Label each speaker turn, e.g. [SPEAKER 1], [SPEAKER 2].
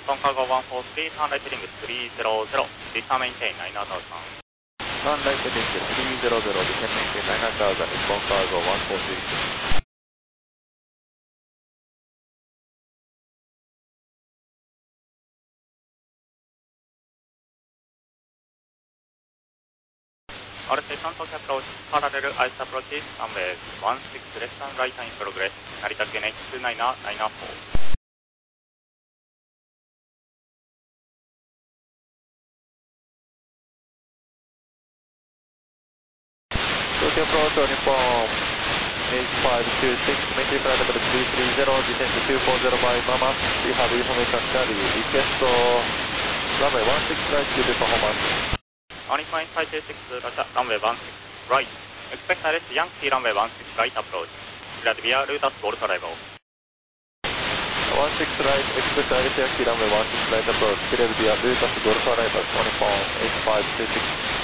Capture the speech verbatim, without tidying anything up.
[SPEAKER 1] 本カーゴワンフォースリー、ターンライトリングスリーゼロゼロ、ディスターメインテインナインアウトさん。
[SPEAKER 2] ターンライトリングスリーゼロゼロ、ディセンメインテインナインアウト、日本カーゴワンフォースリー。
[SPEAKER 1] アールシー 関東キャプローチ、パラレルアイスアプローチ、ランウェイワンシックスレフトライトインプログレス、成田県 エイチツーナインナインフォー。
[SPEAKER 2] Tokyo approach on Nippon eight five two six, maintain flight level three three zero, descent to two four zero by Mama. We have information Charlie. Request runway one six right to the performance.
[SPEAKER 1] On Nippon eight five two six, Roger, runway one six right. Expect direct Yankee runway one six right approach. Latvia, Lutas, Golf arrival.
[SPEAKER 2] one six right, expect direct Yankee runway one six right approach. Philadelphia, Lutas, Golf arrival. On Nippon eight five two six.